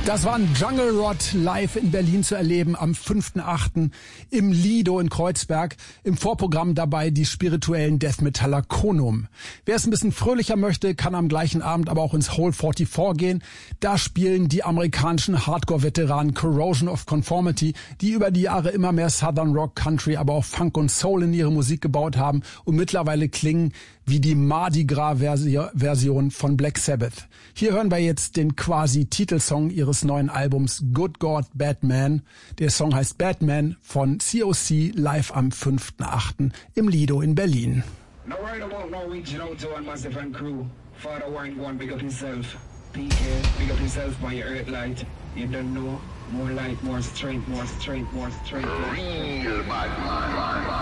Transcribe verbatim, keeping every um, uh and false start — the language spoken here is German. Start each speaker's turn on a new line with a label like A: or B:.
A: Das war ein Jungle Rot live in Berlin zu erleben am fünften achten im Lido in Kreuzberg. Im Vorprogramm dabei die spirituellen Death Metaller Konum. Wer es ein bisschen fröhlicher möchte, kann am gleichen Abend aber auch ins Hole vierundvierzig gehen. Da spielen die amerikanischen Hardcore-Veteranen Corrosion of Conformity, die über die Jahre immer mehr Southern Rock, Country, aber auch Funk und Soul in ihre Musik gebaut haben und mittlerweile klingen wie die Mardi Gras-Version von Black Sabbath. Hier hören wir jetzt den quasi Titelsong ihres neuen Albums Good God, Bad Man. Der Song heißt Batman von C O C live am fünften achten im Lido in Berlin.
B: No right about now reaching out to one massive and crew. Father Wine one, big up himself. P K, big up yourself by your earth light. You don't know, more light, more strength, more strength, more strength. Real bad man.